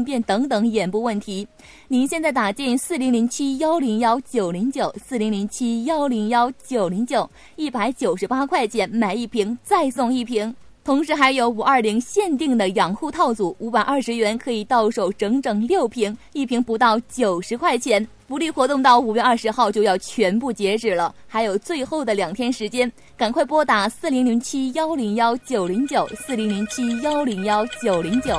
便等等眼部问题。您现在打进400710190940071019，198块钱买一瓶再送一瓶。同时还有520限定的养护套组，520元可以到手整整6瓶，一瓶不到90块钱。福利活动到5月20号就要全部截止了，还有最后的2天时间，赶快拨打40071019094007101909。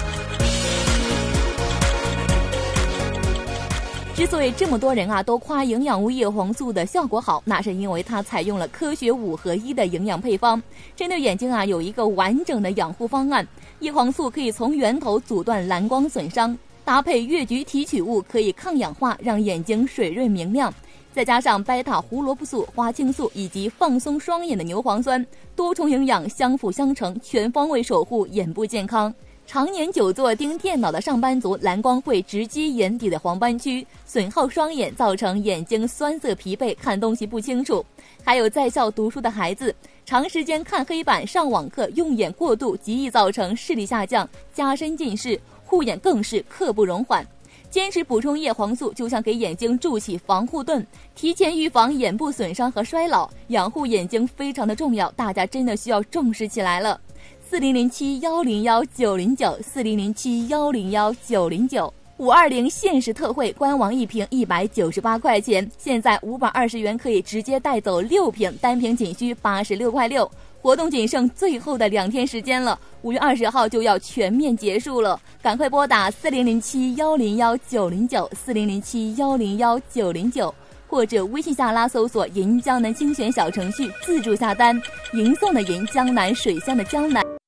之所以这么多人都夸营养无叶黄素的效果好，那是因为它采用了科学5合1的营养配方，针对眼睛有一个完整的养护方案。叶黄素可以从源头阻断蓝光损伤，搭配越橘提取物可以抗氧化，让眼睛水润明亮，再加上贝塔胡萝卜素、花青素以及放松双眼的牛磺酸，多重营养相辅相成，全方位守护眼部健康。常年久坐盯电脑的上班族，蓝光会直击眼底的黄斑区，损耗双眼，造成眼睛酸涩疲惫，看东西不清楚。还有在校读书的孩子，长时间看黑板、上网课，用眼过度极易造成视力下降，加深近视，护眼更是刻不容缓。坚持补充叶黄素，就像给眼睛筑起防护盾，提前预防眼部损伤和衰老，养护眼睛非常的重要，大家真的需要重视起来了。400710190940071019，520限时特惠，官网一瓶198块钱，现在520元可以直接带走6瓶，单瓶仅需86块6。活动仅剩最后的2天时间了，5月20号就要全面结束了，赶快拨打40071019094007101909，或者微信下拉搜索银江南精选小程序自助下单，银送的银，江南水乡的江南。